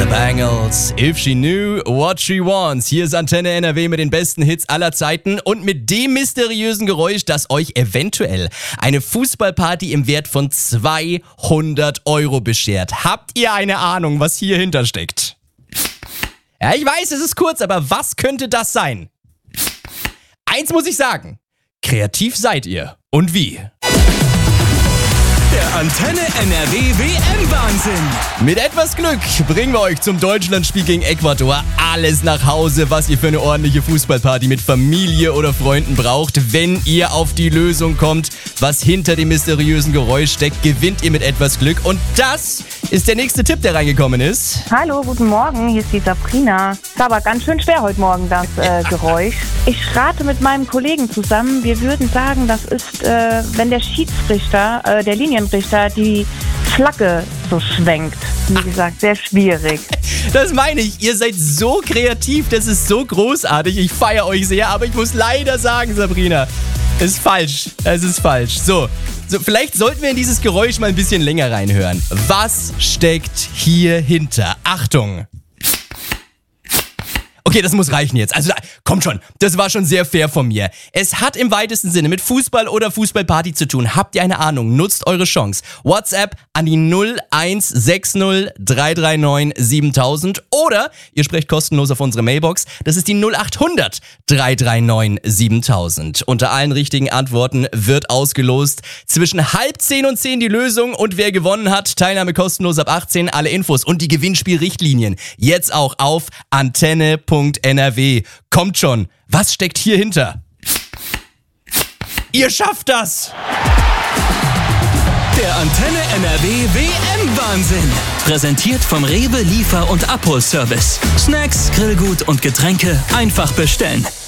Bangles, If She Knew What She Wants. Hier ist Antenne NRW mit den besten Hits aller Zeiten und mit dem mysteriösen Geräusch, das euch eventuell eine Fußballparty im Wert von 200 € beschert. Habt ihr eine Ahnung, was hier hinter steckt? Ja, ich weiß, es ist kurz, aber was könnte das sein? Eins muss ich sagen, kreativ seid ihr. Und wie? Der Antenne NRW WM-Wahnsinn. Mit etwas Glück bringen wir euch zum Deutschlandspiel gegen Ecuador alles nach Hause, was ihr für eine ordentliche Fußballparty mit Familie oder Freunden braucht. Wenn ihr auf die Lösung kommt, was hinter dem mysteriösen Geräusch steckt, gewinnt ihr mit etwas Glück. Und das ist der nächste Tipp, der reingekommen ist. Hallo, guten Morgen, hier ist die Sabrina. Es war aber ganz schön schwer heute Morgen, das Geräusch. Ich rate mit meinem Kollegen zusammen, wir würden sagen, das ist, wenn der Schiedsrichter, der Linienrichter, die Flagge so schwenkt. Wie gesagt, sehr schwierig. Das meine ich, ihr seid so kreativ, das ist so großartig. Ich feiere euch sehr, aber ich muss leider sagen, Sabrina, es ist falsch. Es ist falsch. So, vielleicht sollten wir in dieses Geräusch mal ein bisschen länger reinhören. Was steckt hier hinter? Achtung! Okay, das muss reichen jetzt. Also, kommt schon. Das war schon sehr fair von mir. Es hat im weitesten Sinne mit Fußball oder Fußballparty zu tun. Habt ihr eine Ahnung? Nutzt eure Chance. WhatsApp an die 0160 339 7000 oder ihr sprecht kostenlos auf unsere Mailbox. Das ist die 0800 339 7000. Unter allen richtigen Antworten wird ausgelost. Zwischen 9:30 und 10 die Lösung und wer gewonnen hat, Teilnahme kostenlos ab 18. Alle Infos und die Gewinnspielrichtlinien jetzt auch auf antenne.nrw. Kommt schon, was steckt hier hinter? Ihr schafft das! Der Antenne NRW WM-Wahnsinn. Präsentiert vom Rewe Liefer- und Abholservice. Snacks, Grillgut und Getränke einfach bestellen.